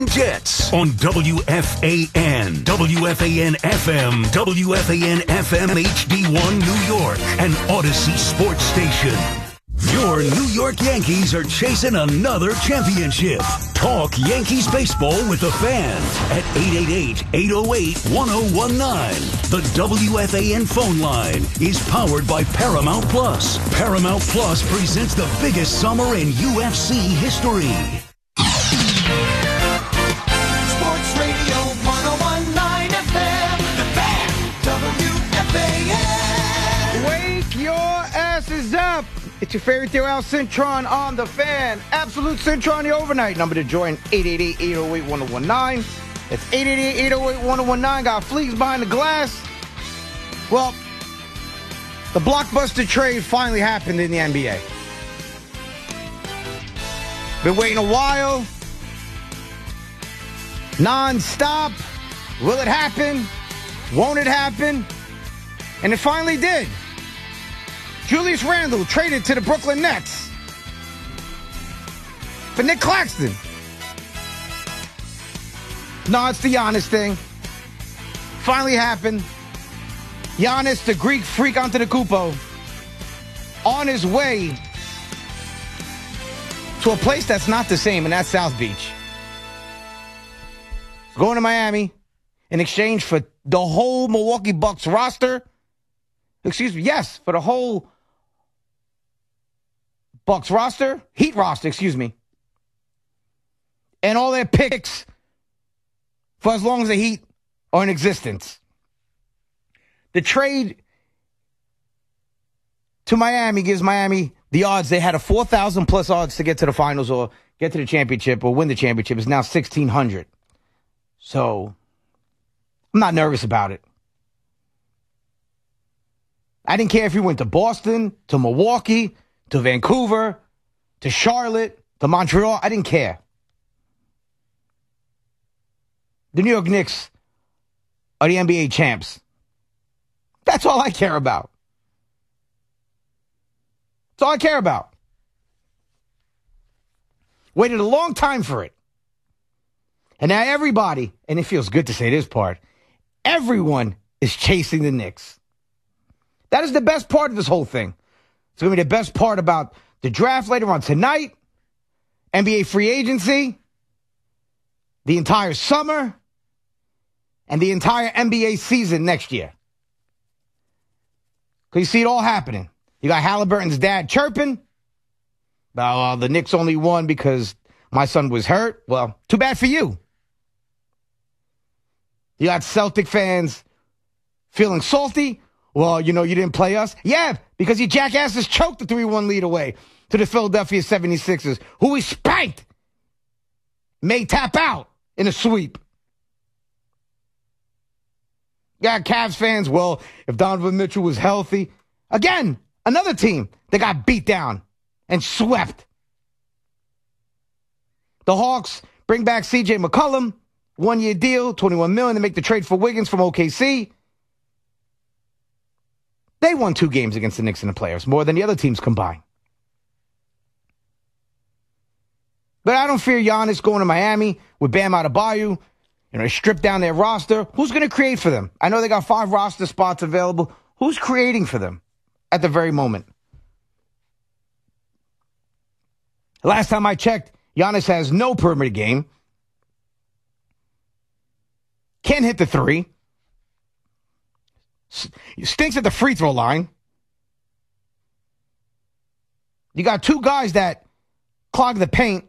Jets on WFAN, WFAN FM, WFAN FM HD1 New York, and Odyssey Sports Station. Your New York Yankees are chasing another championship. Talk Yankees baseball with the Fan at 888-808-1019. The WFAN phone line is powered by Paramount Plus. Paramount Plus presents the biggest summer in UFC history. Sports Radio 101.9 FM, the Fan, WFAN. Wake your asses up. It's your favorite Theo Al Cintron on the Fan. Absolute Cintron, the overnight number to join, 888-808-1019. It's 888-808-1019. Got fleas behind the glass. Well, the blockbuster trade finally happened in the NBA. Been waiting a while. Non-stop. Will it happen? Won't it happen? And it finally did. Julius Randle traded to the Brooklyn Nets for Nick Claxton. No, it's the Giannis thing. Finally happened. Giannis, the Greek freak Antetokounmpo, on his way to a place that's not the same, and that's South Beach. He's going to Miami in exchange for the whole Milwaukee Bucks roster. Excuse me, yes, for the whole Bucks roster, Heat roster, excuse me. And all their picks for as long as the Heat are in existence. The trade to Miami gives Miami the odds. They had a 4,000 plus odds to get to the finals or get to the championship or win the championship. It's now 1,600. So I'm not nervous about it. I didn't care if you went to Boston, to Milwaukee, to Vancouver, to Charlotte, to Montreal. I didn't care. The New York Knicks are the NBA champs. That's all I care about. That's all I care about. Waited a long time for it. And now everybody, and it feels good to say this part, everyone is chasing the Knicks. That is the best part of this whole thing. It's going to be the best part about the draft later on tonight, NBA free agency, the entire summer, and the entire NBA season next year. Because you see it all happening. You got Halliburton's dad chirping. Oh, the Knicks only won because my son was hurt. Well, too bad for you. You got Celtic fans feeling salty. Well, you know, you didn't play us. Yeah, because you jackasses choked the 3-1 lead away to the Philadelphia 76ers, who we spanked. May tap out in a sweep. Yeah, Cavs fans, well, if Donovan Mitchell was healthy. Again, another team that got beat down and swept. The Hawks bring back C.J. McCollum, 1-year deal, $21 million to make the trade for Wiggins from OKC. They won 2 games against the Knicks in the playoffs, more than the other teams combined. But I don't fear Giannis going to Miami with Bam Adebayo. You know, they strip down their roster. Who's going to create for them? I know they got 5 roster spots available. Who's creating for them at the very moment? Last time I checked, Giannis has no perimeter game. Can't hit the 3. Stinks at the free throw line. You got 2 guys that clog the paint.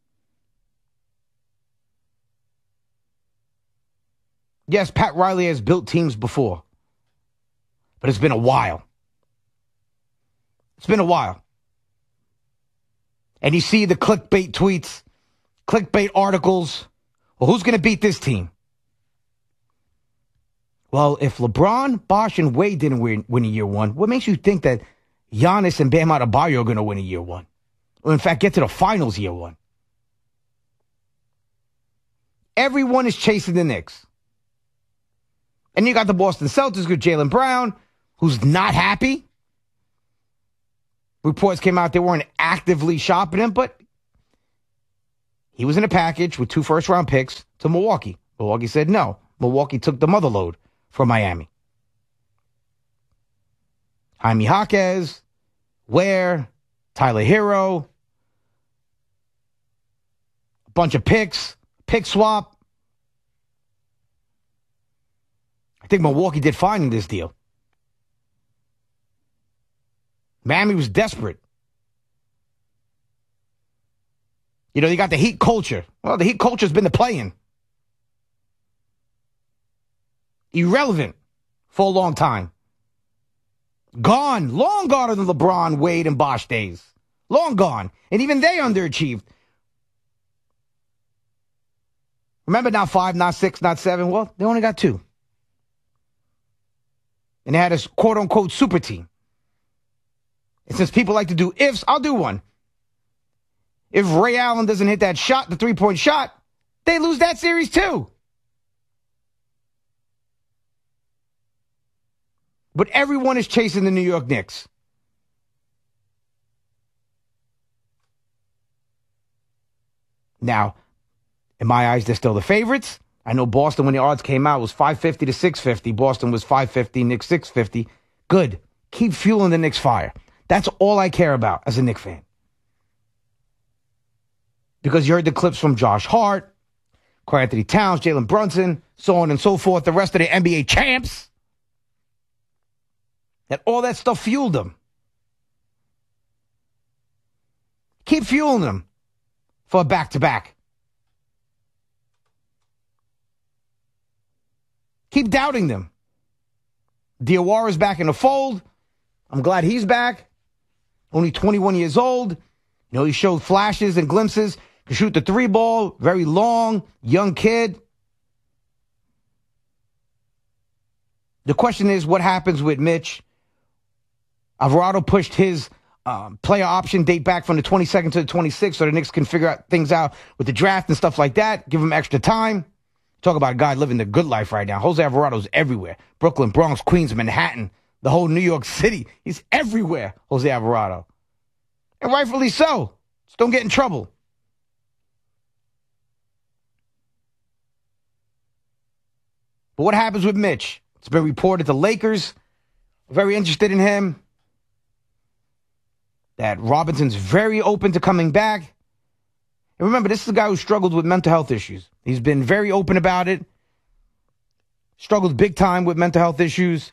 Yes, Pat Riley has built teams before. But it's been a while. It's been a while. And you see the clickbait tweets, clickbait articles. Well, who's going to beat this team? Well, if LeBron, Bosh, and Wade didn't win in year 1, what makes you think that Giannis and Bam Adebayo are going to win in year 1? Or in fact, get to the finals year 1? Everyone is chasing the Knicks. And you got the Boston Celtics with Jaylen Brown, who's not happy. Reports came out they weren't actively shopping him, but He was in a package with 2 first-round picks to Milwaukee. Milwaukee said no. Milwaukee took the mother load from Miami. Jaime Jaquez, Ware, Tyler Hero, a bunch of picks, pick swap. I think Milwaukee did fine in this deal. Miami was desperate. You know, you got the Heat culture. Well, the Heat culture's been the play-in. Irrelevant for a long time. Gone. Long gone are the LeBron, Wade, and Bosh days. Long gone. And even they underachieved. Remember, not 5, not 6, not 7. Well, they only got 2. And they had a quote-unquote super team. And since people like to do ifs, I'll do one. If Ray Allen doesn't hit that shot, the 3-point shot, they lose that series too. But everyone is chasing the New York Knicks. Now, in my eyes, they're still the favorites. I know Boston, when the odds came out, was 550 to 650. Boston was 550, Knicks 650. Good. Keep fueling the Knicks fire. That's all I care about as a Knicks fan. Because you heard the clips from Josh Hart, Karl Anthony Towns, Jalen Brunson, so on and so forth, the rest of the NBA champs. That all that stuff fueled them. Keep fueling them for a back-to-back. Keep doubting them. Diawara's back in the fold. I'm glad he's back. Only 21 years old. You know, he showed flashes and glimpses. Can shoot the 3-ball. Very long, young kid. The question is, what happens with Mitch? Alvarado pushed his player option date back from the 22nd to the 26th so the Knicks can figure out things out with the draft and stuff like that. Give him extra time. Talk about a guy living the good life right now. Jose Alvarado's everywhere. Brooklyn, Bronx, Queens, Manhattan, the whole New York City. He's everywhere, Jose Alvarado. And rightfully so. Just don't get in trouble. But what happens with Mitch? It's been reported the Lakers are very interested in him. That Robinson's very open to coming back. And remember, this is a guy who struggled with mental health issues. He's been very open about it. Struggled big time with mental health issues.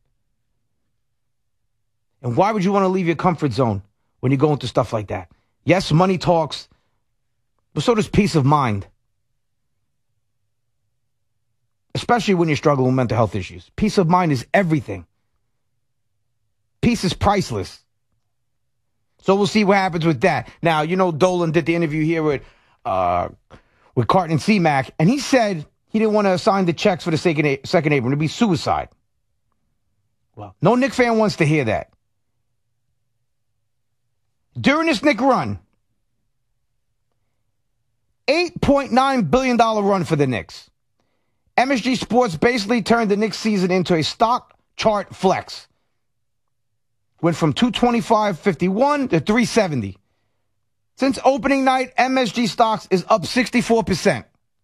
And why would you want to leave your comfort zone when you go into stuff like that? Yes, money talks, but so does peace of mind. Especially when you're struggling with mental health issues. Peace of mind is everything. Peace is priceless. So we'll see what happens with that. Now, you know, Dolan did the interview here with Carton and C-Mac, and he said he didn't want to sign the checks for the second apron. It'd be suicide. Well, no Knick fan wants to hear that. During this Knick run, $8.9 billion run for the Knicks. MSG Sports basically turned the Knicks season into a stock chart flex. Went from 225.51 to 370. Since opening night, MSG stocks is up 64%.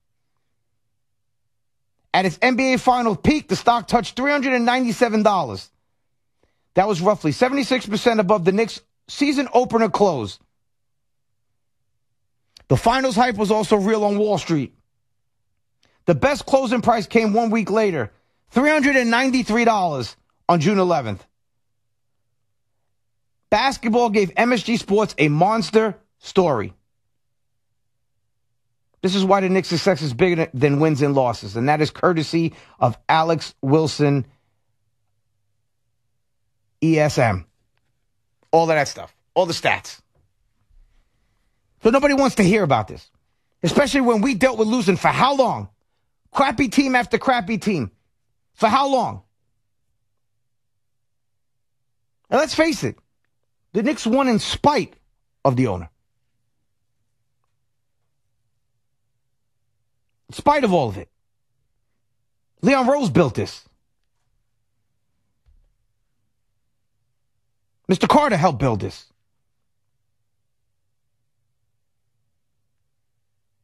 At its NBA final peak, the stock touched $397. That was roughly 76% above the Knicks' season opener close. The finals hype was also real on Wall Street. The best closing price came 1 week later, $393 on June 11th. Basketball gave MSG Sports a monster story. This is why the Knicks' success is bigger than wins and losses, and that is courtesy of Alex Wilson, ESM. All of that stuff. All the stats. So nobody wants to hear about this, especially when we dealt with losing for how long? Crappy team after crappy team. For how long? And let's face it, the Knicks won in spite of the owner. In spite of all of it. Leon Rose built this. Mr. Carter helped build this.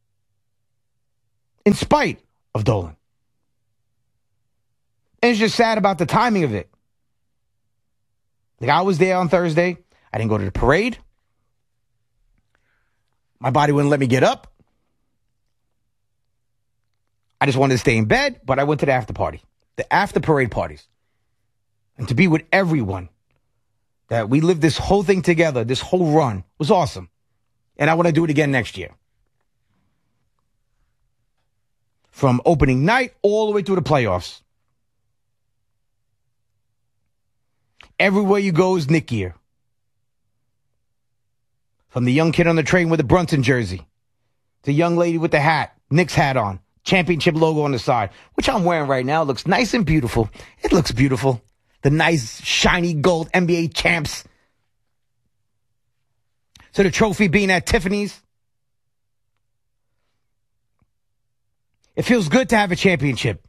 in spite of Dolan. And it's just sad about the timing of it. Like, I was there on Thursday. I didn't go to the parade. My body wouldn't let me get up. I just wanted to stay in bed, but I went to the after party, the after parade parties. And to be with everyone, that we lived this whole thing together, this whole run, was awesome. And I want to do it again next year. From opening night all the way through the playoffs. Everywhere you go is Knick gear. From the young kid on the train with the Brunson jersey, to the young lady with the hat, Knicks hat on, championship logo on the side, which I'm wearing right now. It looks nice and beautiful. It looks beautiful. The nice, shiny gold NBA champs. So the trophy being at Tiffany's. It feels good to have a championship.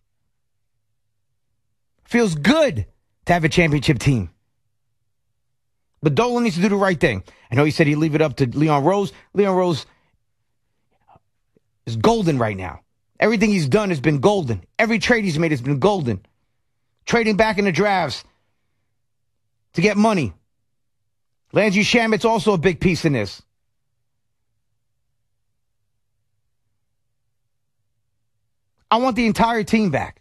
Feels good to have a championship team. But Dolan needs to do the right thing. I know he said he'd leave it up to Leon Rose. Leon Rose is golden right now. Everything he's done has been golden. Every trade he's made has been golden. Trading back in the drafts to get money. Landry Shamit's also a big piece in this. I want the entire team back.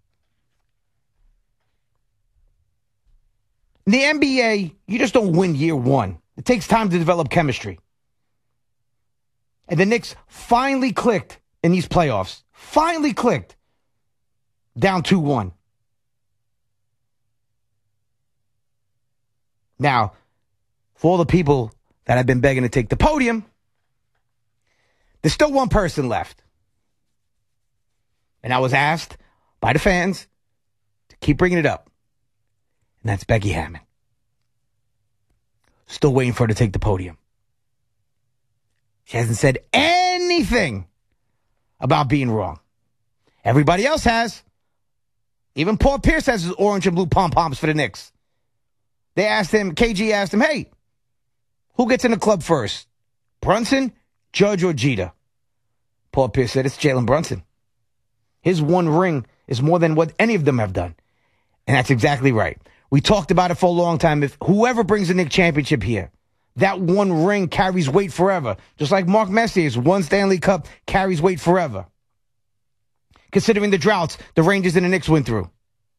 In the NBA, you just don't win year one. It takes time to develop chemistry. And the Knicks finally clicked in these playoffs. Finally clicked. Down 2-1. Now, for all the people that have been begging to take the podium, there's still one person left. And I was asked by the fans to keep bringing it up. And that's Becky Hammon. Still waiting for her to take the podium. She hasn't said anything about being wrong. Everybody else has. Even Paul Pierce has his orange and blue pom-poms for the Knicks. They asked him, KG asked him, hey, who gets in the club first? Brunson, Judge, or Jeter? Paul Pierce said it's Jalen Brunson. His one ring is more than what any of them have done. And that's exactly right. We talked about it for a long time. If whoever brings the Knicks championship here, that one ring carries weight forever. Just like Mark Messier's one Stanley Cup carries weight forever. Considering the droughts the Rangers and the Knicks went through.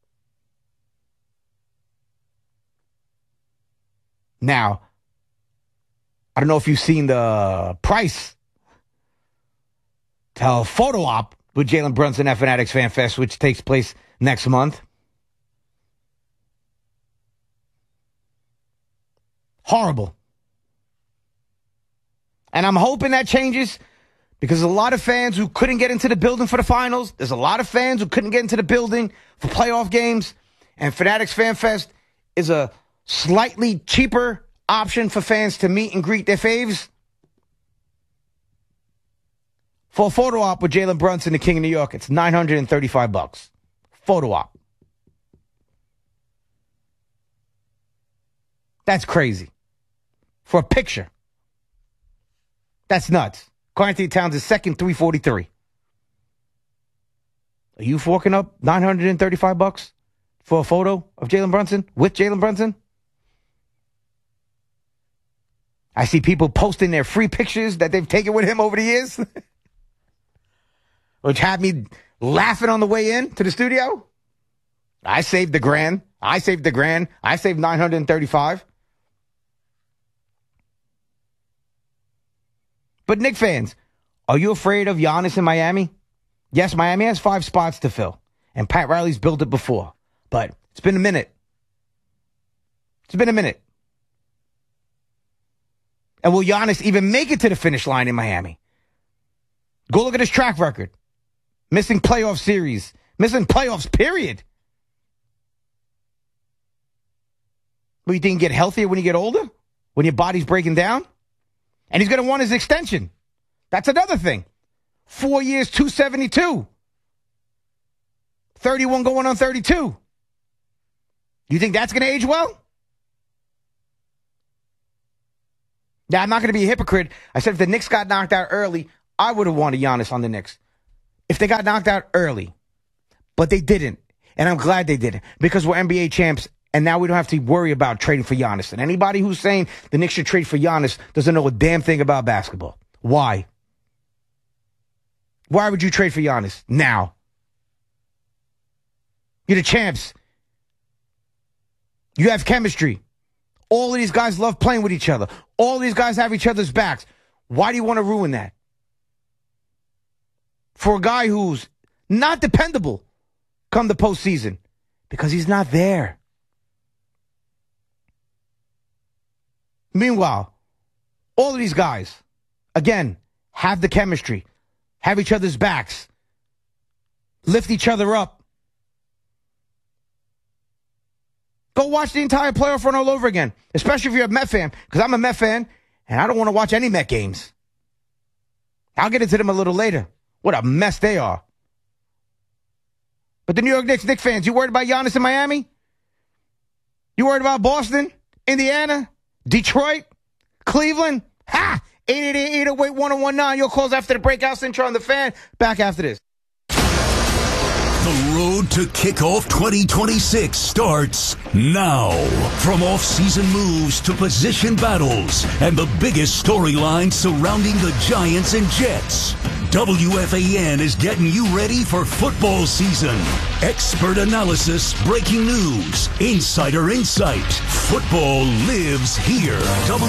Now, I don't know if you've seen the price to a photo op with Jalen Brunson at Fanatics Fan Fest, which takes place next month. Horrible. And I'm hoping that changes because there's a lot of fans who couldn't get into the building for the finals. There's a lot of fans who couldn't get into the building for playoff games. And Fanatics Fan Fest is a slightly cheaper option for fans to meet and greet their faves. For a photo op with Jalen Brunson, the King of New York, it's $935. Photo op. That's crazy. For a picture. That's nuts. Carl-Anthony Towns is second, $343. Are you forking up $935 for a photo of Jalen Brunson with Jalen Brunson? I see people posting their free pictures that they've taken with him over the years, which had me laughing on the way in to the studio. I saved the grand. I saved $935. But Knicks fans, are you afraid of Giannis in Miami? Yes, Miami has 5 spots to fill, and Pat Riley's built it before. But it's been a minute. It's been a minute. And will Giannis even make it to the finish line in Miami? Go look at his track record. Missing playoff series. Missing playoffs, period. Well, you think you get healthier when you get older? When your body's breaking down? And he's going to want his extension. That's another thing. 4 years, 272. 31 going on 32. You think that's going to age well? Now, I'm not going to be a hypocrite. I said if the Knicks got knocked out early, I would have wanted Giannis on the Knicks. if they got knocked out early, but they didn't. And I'm glad they didn't, because we're NBA champs, and now we don't have to worry about trading for Giannis. And anybody who's saying the Knicks should trade for Giannis doesn't know a damn thing about basketball. Why? Why would you trade for Giannis now? You're the champs. You have chemistry. All of these guys love playing with each other. All of these guys have each other's backs. Why do you want to ruin that? For a guy who's not dependable come the postseason, because he's not there. Meanwhile, all of these guys, again, have the chemistry, have each other's backs, lift each other up. Go watch the entire playoff run all over again, especially if you're a Met fan, because I'm a Met fan, and I don't want to watch any Met games. I'll get into them a little later. What a mess they are. But the New York Knicks fans, you worried about Giannis in Miami? You worried about Boston, Indiana, Detroit, Cleveland? Ha! 888-808-1019. Your calls after the breakout intro on the Fan. Back after this. The road to kickoff 2026 starts now. From off-season moves to position battles and the biggest storylines surrounding the Giants and Jets, WFAN is getting you ready for football season. Expert analysis, breaking news, insider insight. Football lives here.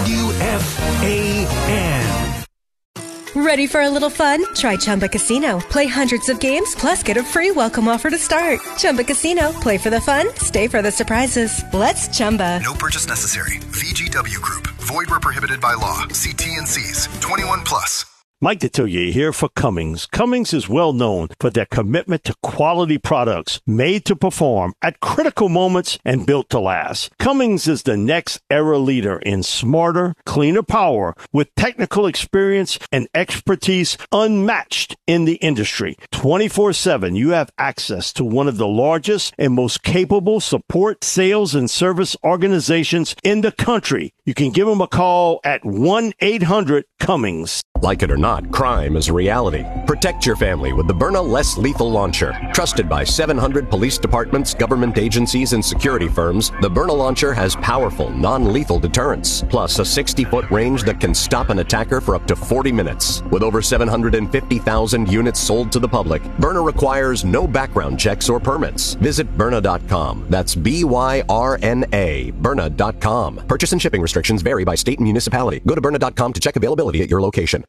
WFAN. Ready for a little fun? Try Chumba Casino. Play hundreds of games, plus get a free welcome offer to start. Chumba Casino. Play for the fun, stay for the surprises. Let's Chumba. No purchase necessary. VGW Group. Void where prohibited by law. See T&Cs. 21 plus. Mike Detillier here for Cummings. Cummings is well known for their commitment to quality products made to perform at critical moments and built to last. Cummings is the next era leader in smarter, cleaner power with technical experience and expertise unmatched in the industry. 24/7, you have access to one of the largest and most capable support, sales, and service organizations in the country. You can give them a call at 1-800-CUMMINGS. Like it or not, crime is a reality. Protect your family with the Byrna Less Lethal Launcher. Trusted by 700 police departments, government agencies, and security firms, the Byrna Launcher has powerful, non-lethal deterrence, plus a 60-foot range that can stop an attacker for up to 40 minutes. With over 750,000 units sold to the public, Byrna requires no background checks or permits. Visit Byrna.com. That's B-Y-R-N-A, Byrna.com. Purchase and shipping restrictions vary by state and municipality. Go to Byrna.com to check availability at your location.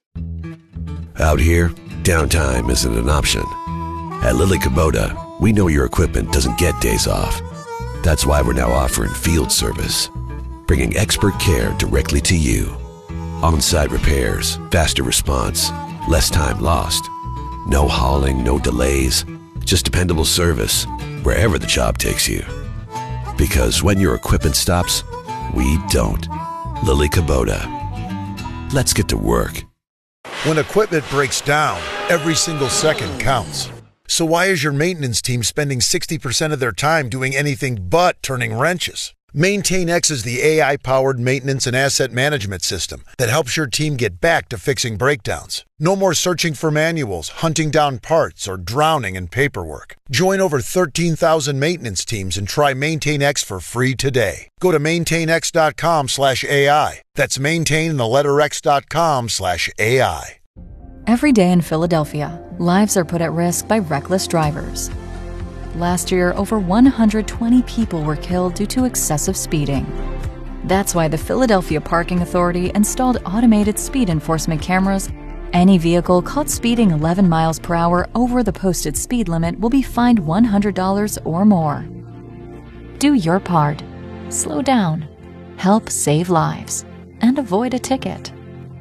Out here, downtime isn't an option. At Lily Kubota, we know your equipment doesn't get days off. That's why we're now offering field service, bringing expert care directly to you. On-site repairs, faster response, less time lost. No hauling, no delays, just dependable service wherever the job takes you. Because when your equipment stops, we don't. Lily Kubota. Let's get to work. When equipment breaks down, every single second counts. So why is your maintenance team spending 60% of their time doing anything but turning wrenches? MaintainX is the AI-powered maintenance and asset management system that helps your team get back to fixing breakdowns. No more searching for manuals, hunting down parts, or drowning in paperwork. Join over 13,000 maintenance teams and try MaintainX for free today. Go to maintainx.com/AI. That's maintain and the letter x.com/AI. Every day in Philadelphia, lives are put at risk by reckless drivers. Last year, over 120 people were killed due to excessive speeding. That's why the Philadelphia Parking Authority installed automated speed enforcement cameras. Any vehicle caught speeding 11 miles per hour over the posted speed limit will be fined $100 or more. Do your part. Slow down. Help save lives. And avoid a ticket.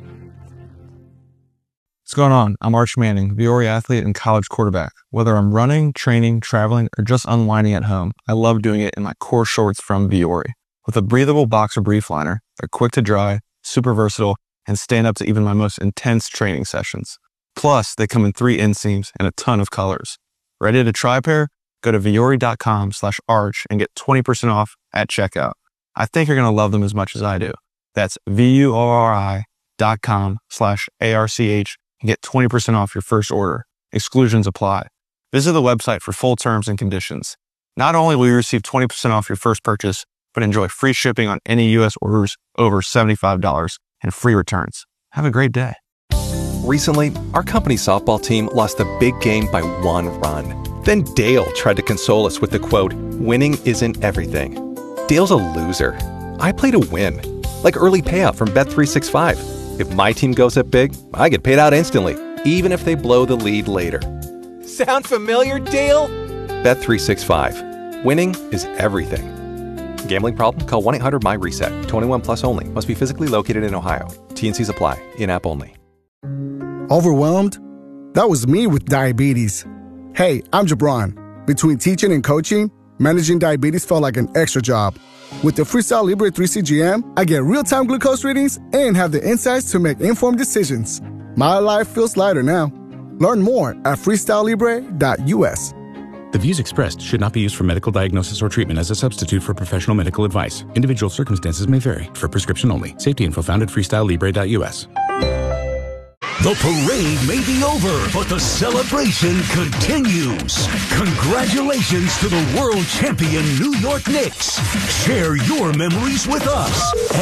What's going on? I'm Arch Manning, Viore athlete and college quarterback. Whether I'm running, training, traveling, or just unwinding at home, I love doing it in my core shorts from Viore. With a breathable boxer brief liner, they're quick to dry, super versatile, and stand up to even my most intense training sessions. Plus, they come in 3 inseams and a ton of colors. Ready to try a pair? Go to Viore.com/arch and get 20% off at checkout. I think you're going to love them as much as I do. That's VUORI.com/ARCH and get 20% off your first order. Exclusions apply. Visit the website for full terms and conditions. Not only will you receive 20% off your first purchase, but enjoy free shipping on any U.S. orders over $75 and free returns. Have a great day. Recently, our company's softball team lost a big game by 1 run. Then Dale tried to console us with the quote, "Winning isn't everything." Dale's a loser. I play to win, like early payout from Bet365. If my team goes up big, I get paid out instantly, even if they blow the lead later. Sound familiar, Dale? Bet365. Winning is everything. Gambling problem? Call 1-800-MY-RESET. 21 plus only. Must be physically located in Ohio. T&Cs apply. In-app only. Overwhelmed? That was me with diabetes. Hey, I'm Jabron. Between teaching and coaching, managing diabetes felt like an extra job. With the Freestyle Libre 3 CGM, I get real-time glucose readings and have the insights to make informed decisions. My life feels lighter now. Learn more at freestylelibre.us. The views expressed should not be used for medical diagnosis or treatment as a substitute for professional medical advice. Individual circumstances may vary. For prescription only. Safety info found at freestylelibre.us. The parade may be over, but the celebration continues. Congratulations to the world champion New York Knicks. Share your memories with us at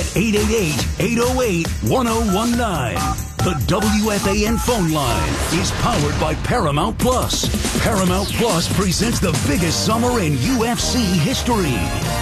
888-808-1019. The WFAN phone line is powered by Paramount Plus. Paramount Plus presents the biggest summer in UFC history.